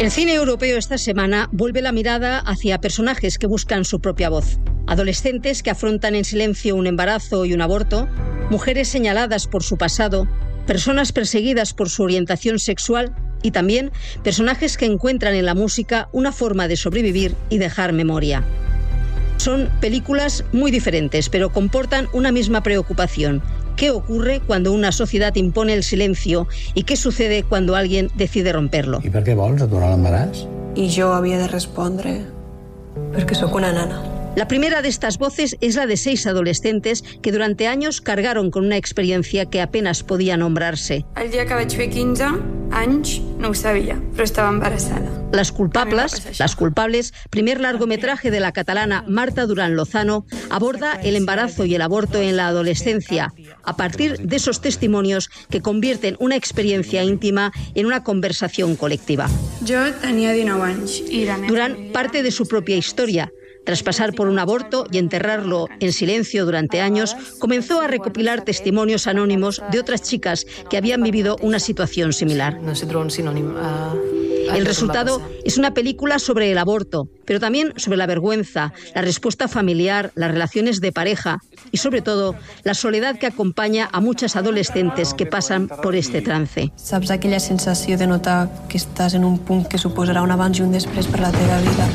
El cine europeo esta semana vuelve la mirada hacia personajes que buscan su propia voz. Adolescentes que afrontan en silencio un embarazo y un aborto, mujeres señaladas por su pasado, personas perseguidas por su orientación sexual y también personajes que encuentran en la música una forma de sobrevivir y dejar memoria. Son películas muy diferentes, pero comportan una misma preocupación. ¿Qué ocurre cuando una sociedad impone el silencio y qué sucede cuando alguien decide romperlo? I per què vols aturar l'embaràs? I jo havia de respondre perquè sóc una nana. La primera de estas voces es la de 6 adolescentes que durante años cargaron con una experiencia que apenas podía nombrarse. El dia que vaig fer 15 anys no ho sabia, però estava embarassada. Las culpables, primer largometraje de la catalana Marta Durán Lozano, aborda el embarazo y el aborto en la adolescencia, a partir de esos testimonios que convierten una experiencia íntima en una conversación colectiva. Jo tenia 19 anys i la meva Durán parte de su propia historia. Tras pasar por un aborto y enterrarlo en silencio durante años, comenzó a recopilar testimonios anónimos de otras chicas que habían vivido una situación similar. No sé trobar un sinònim. El resultado es una película sobre el aborto, pero también sobre la vergüenza, la respuesta familiar, las relaciones de pareja y, sobre todo, la soledad que acompaña a muchas adolescentes que pasan por este trance. Saps aquella sensació de notar que estàs en un punt que suposarà un abans i un després per la teva vida?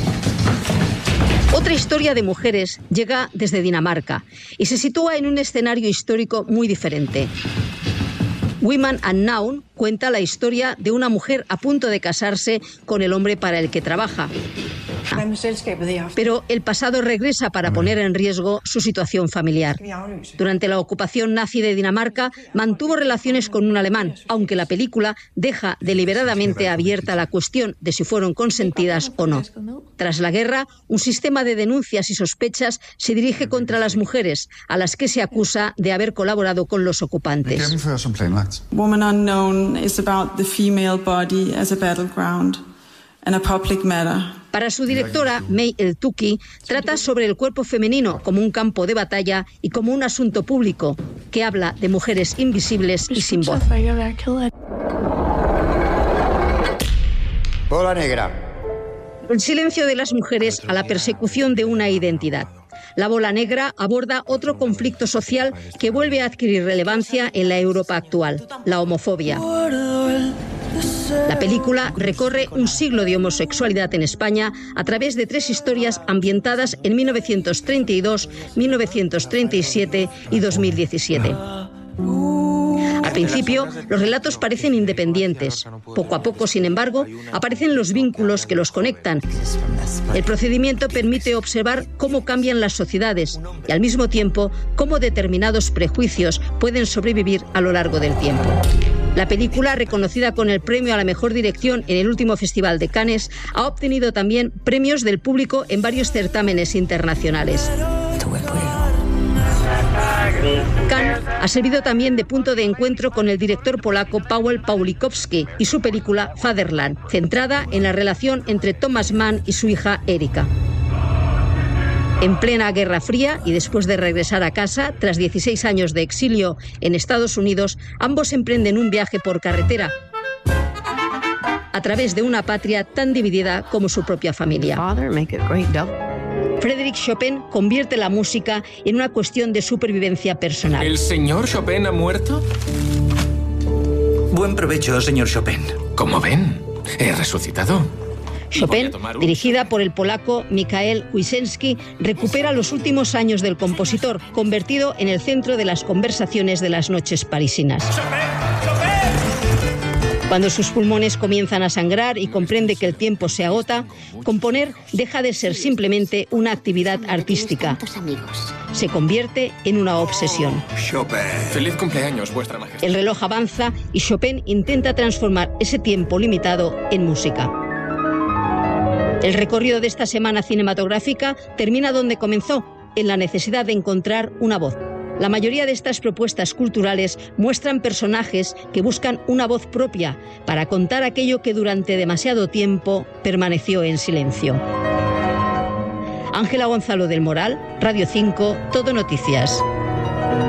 Otra historia de mujeres llega desde Dinamarca y se sitúa en un escenario histórico muy diferente. Women Unknown cuenta la historia de una mujer a punto de casarse con el hombre para el que trabaja. Pero el pasado regresa para poner en riesgo su situación familiar. Durante la ocupación nazi de Dinamarca mantuvo relaciones con un alemán, aunque la película deja deliberadamente abierta la cuestión de si fueron consentidas o no. Tras la guerra, un sistema de denuncias y sospechas se dirige contra las mujeres, a las que se acusa de haber colaborado con los ocupantes. Woman Unknown is about the female body as a battleground and a public matter. Para su directora, May El-Touki, trata sobre el cuerpo femenino como un campo de batalla y como un asunto público, que habla de mujeres invisibles y sin voz. Bola negra. El silencio de las mujeres a la persecución de una identidad. La bola negra aborda otro conflicto social que vuelve a adquirir relevancia en la Europa actual, la homofobia. La película recorre un siglo de homosexualidad en España a través de 3 historias ambientadas en 1932, 1937 y 2017. Al principio, los relatos parecen independientes. Poco a poco, sin embargo, aparecen los vínculos que los conectan. El procedimiento permite observar cómo cambian las sociedades y, al mismo tiempo, cómo determinados prejuicios pueden sobrevivir a lo largo del tiempo. La película, reconocida con el premio a la mejor dirección en el último Festival de Cannes, ha obtenido también premios del público en varios certámenes internacionales. Cannes ha servido también de punto de encuentro con el director polaco Paweł Pawlikowski y su película Fatherland, centrada en la relación entre Thomas Mann y su hija Erika. En plena Guerra Fría y después de regresar a casa, tras 16 años de exilio en Estados Unidos, ambos emprenden un viaje por carretera a través de una patria tan dividida como su propia familia. Frédéric Chopin convierte la música en una cuestión de supervivencia personal. ¿El señor Chopin ha muerto? Buen provecho, señor Chopin. Como ven, he resucitado. Chopin, dirigida por el polaco Mikhail Kuisenski, recupera los últimos años del compositor, convertido en el centro de las conversaciones de las noches parisinas. Cuando sus pulmones comienzan a sangrar y comprende que el tiempo se agota, componer deja de ser simplemente una actividad artística. Se convierte en una obsesión. Chopin. Feliz cumpleaños, vuestra majestad. El reloj avanza y Chopin intenta transformar ese tiempo limitado en música. El recorrido de esta semana cinematográfica termina donde comenzó, en la necesidad de encontrar una voz. La mayoría de estas propuestas culturales muestran personajes que buscan una voz propia para contar aquello que durante demasiado tiempo permaneció en silencio. Ángela Gonzalo del Moral, Radio 5, Todo Noticias.